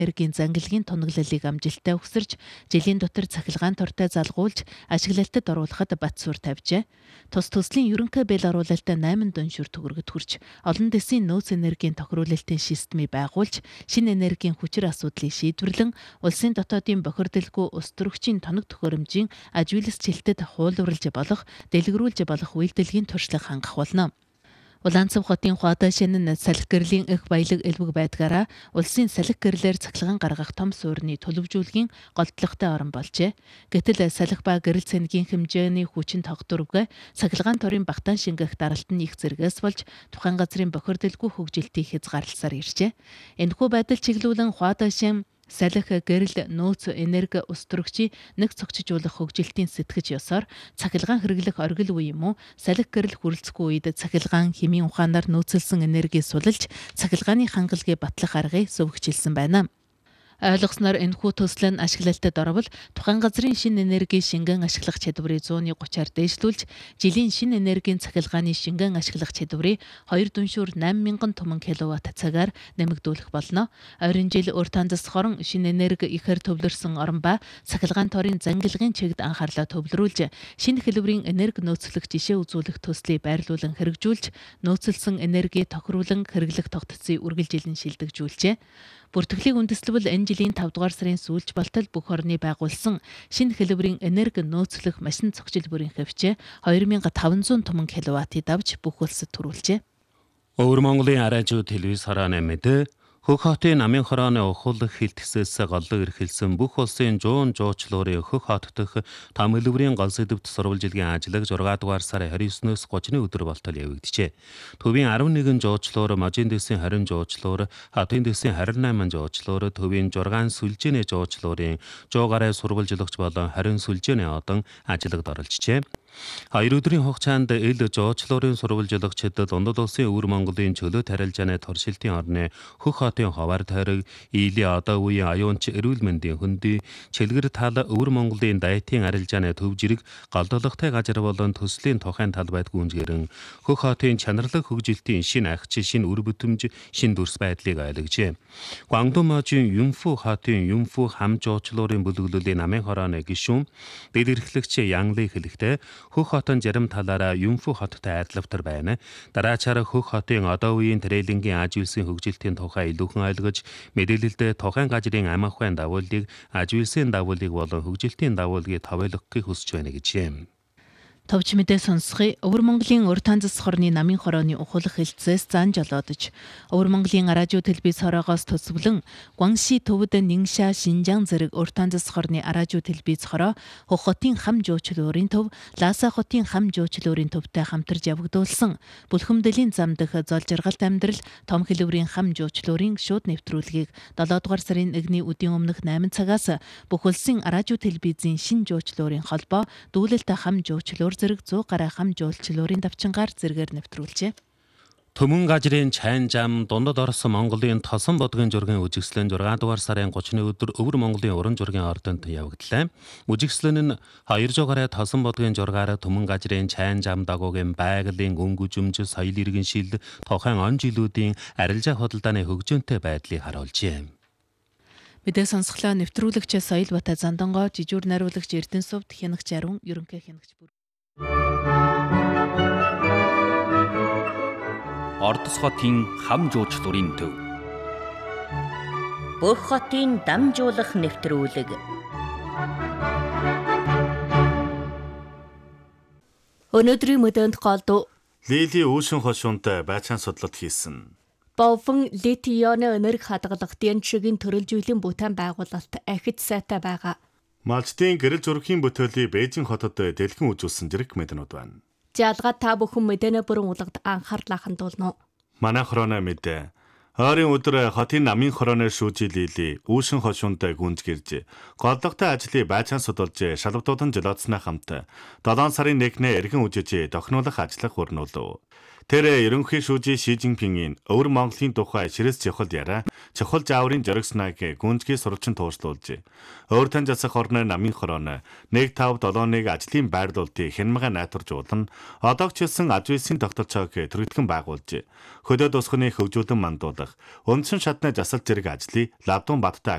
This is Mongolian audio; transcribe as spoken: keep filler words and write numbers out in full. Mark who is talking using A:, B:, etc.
A: энергийн зангилгийн тунаглалыг амжилттай өгсөрч, жилийн дотор цахилгаан тортой залгуулж, ашиглалтад оруулахад бат суурь тавьжээ. Тус төслийн ерөнхий бэл оруулалтад найман дүншүр төгрөгөд хүрч, олон дэсийн нөөц энергийн тохируулалтын системийг байгуулж, шинэ энергийн хүчир асуудлыг шийдвэрлэн, улсын дотоодын бохирдолгүй ус төрөгчийн тоног төхөөрөмжийн ажилсчилтэд хуулбарлаж болох, дэлгэрүүлж болох үйлдэлгийн туршлага хангах болно. Улаанцав хотын Хуатай шинэн салхи гэрлийн их баялаг элбэг байдгаараа улсын салхи гэрлээр цахилгаан гаргах том суурьны төлөвжүүлгийн голдлоготой орон болжээ. Гэтэл салхи ба гэрэл цэнгийн хэмжээний хүчин тогтворгүй, цахилгаан торын багтаан шингэх даралт нь их зэрэгээс болж тухайн газрын бохирдолгүй хөгжилтийг хязгаарласаар иржээ. Энэхүү байдал чиглүүлэн Хуатай шин салхи гэрэл нөөц энерги ус төрөгчийг нэг цогцжуулах хөгжилтийн сэтгэж ёсоор цахилгаан хэрэглэх оргил үе юм уу салхи гэрэл хүрэлцэхгүй үед цахилгаан хэмийн ухаанаар нөөцлсөн энерги сулж цахилгааны хангалгыг батлах аргыг зөвгчилсэн байна. Ойлгосноор энэхүү төсөл нь ашиглалтад орвол тухайн газрын шинэ энерги шингэн ашиглах чадварыг зууны гучаар дээшлүүлж, жилийн шинэ энергийн цахилгааны шингэн ашиглах чадварыг хоёр дүншүүр найман мянган түмэн киловатт цагаар нэмэгдүүлэх болно. Ойрын жил Өр Танзас хорон шинэ энерги ихээр төвлөрсөн орон ба цахилгаан торын зангилгын чигт анхаарлаа төвлөрүүлж, шинэ хэлбэрийн энерги нөөцлөх жишээ үзүүлэх төслийг байрлуулан хэрэгжүүлж, нөөцлсөн энерги тохируулан хэрэглэх тогтцыг үргэлжилэн шилдэгжүүлжээ. Бүртгэлийн үндэслэл энэ жилийн тавд дугаар сарын сүүлч болтол бүх орны байгуулсан шинэ хэлбэрийн энерги нөөцлөх машин цогцол бүрийн хөвчөө хоёр мянган таван зуун түмэн киловаттыг давж бүх улсад төрүүлжээ.
B: Өвөр Монголын араажуу телевиз харааны мэдээ Хөх хотын намын хорооны ухуулах хилтгсээс голлог эрхэлсэн бүх улсын жуун жуучлуурын Хөх хот дэх том хэлбэрийн гол сэдвт сурвалжилгийн ажлыг зургаан дугаар сарын харин есөнөөс гуравны өдөр болтол явагдажээ. Төвийн арван нэгэн жуучлуур, Можийн дэсийн харин жуучлуур, Хотын дэсийн харин найман жуучлуур, Төвийн жургаан сүлжээний жуучлуурын жуу гараа сурвалжлагч болон харин сүлжээний одон ажлыг оролцжээ. Хоёр өдрийн хугацаанд ил жуучлуурын сурвалжлагчид Дундад улсын Өвөр Монголын чөлөө тарилжааны туршилтын орны Хөх хотын ховар тойрог, Ийлийн одоо үеийн аюунч эрүүл мэндийн хөндий, Чилгэр тал Өвөр Монголын даййтын арилжааны төв жирэг голдолготой газар болон төслийн тухайн талбайд гүнзгэрэн Хөх хотын чанарлаг хөгжилтийн шинэ агч, шинэ үр бүтэмж, шинэ дүрс байдлыг ойлгожээ. Гуандун Можийн Юмфу хотын Юмфу хам жуучлуурын бүлэглэлийн намын хорооны гишүүн дэд эрхлэгч Янли хэлэхдээ Хөх хотын зарим талаараа Юмфу хоттой айрлавтар байна. Дараачаар Хөх хотын одоо үеийн трейлингийн аж үйлсийн хөгжилтийн тухай илүүхэн ойлгож, мэдээлэлд тухайн газрын ам ахуйн давуулыг, аж үйлсийн давуулыг болон хөгжилтийн давуулгийг товойлгохыг хүсэж байна гэжээ.
A: Товч мэдээ сонсгоё. Өвөр Монголын Өр Танзас хорны намын хорооны ухуулах хилцээс зан жолоодож, Өвөр Монголын араажуу телевиз хороогоос төсвөлэн Гуанши төвд Нингша Шинжаан зэрэг Өр Танзас хорны араажуу телевиз хороо Хөх хотын хам жуучлуурын төв, Лааса хотын хам жуучлуурын төвтэй хамтарч явагдуулсан бүлхэмдлийн зам дэх зол жаргалт амьдрал том хэлбэрийн хам жуучлуурын шууд нэвтрүүлгийг долоо дугаар сарын нэгний өдийн өмнөх найман цагаас бүх улсын араажуу телевизийн шин жуучлуурын холбоо дүүлэлт хам жуучлуур зэрэг зуун гараа хам жуулчлуурын давчингаар зэргээр нэвтрүүлжээ.
B: Төмөн газрын чайн зам Дундад Орос Монголын Тосон бодгийн жургийн үжигслэн зургаан дугаар сарын гуравны өдөр Өвөр Монголын уран жургийн ордонд явагдлаа. Үжигслэн нь хоёр жугаар Тосон бодгийн жургаар төмөн газрын чайн зам дагуугийн байгалийн өнгөжөмж, соёл иргэншил, тухайн он жилүүдийн арилжаа худалдааны хөгжөөнтэй байдлыг харуулжээ.
A: Мэдээ сонсголоо нэвтрүүлэгч Соёл Бата Зандонгоо, жижүүр найруулагч Эрдэнэсувд, хянагч Ариун, ерөнхий хянагч бүр.
C: Ордос хотын хам жуучлуурын төв.
D: Бүх хотын дамжуулах нэвтрүүлэг.
E: Өнөөдрийн мэдээнд голдуу
F: Лили Үүшин хошуунтай байцаан судлалт хийсэн.
E: Бовфон литий-ионы энерги хадгалагчдын чигийн төрөлжүүлэн бүтээн байгуулалт ахиж сайтай байгаа.
F: Малчдын гэрэл зургийн бүтээлийг Бээжин хотод дэлгэн үзүүлсэн зэрэг мэдэнүүд байна.
E: Жалгаа та бүхэн мэдэнэ бүрэн улагд анхаарлаа хандуулна.
F: Манай хорооны мэдээ. Ойрын өдөр хотын намын хорооны шүүжи Лили Үүшин хошуунтай гүнзгэрж, голдогтой ажлыг байцаан судалж, шалвдуудан жолоодсны хамт долоон сарын нэгнээ эргэн үжиж тохинуулах ажлыг хурнуулв. Тэр ерөнхий шүүжи Ши Жинпингийн Өвөр Монголын тухай ширэс чухал яриа, чухал зааврын жоригснаг гүнзгий сурвалжин туушлуулж, Өвөр Танзас хорны намын хорооно нэг тав долооныг ажлын байрлуулалтыг хянамга найтаржуулан, одоогчлсан аж үйлсийн тогтолцоог төрөлхтөн байгуулж, хөдөө тусганы хөгжүүлэн мандуулах, үндсэн шатны засал зэрэг ажлыг Лавдун Баттай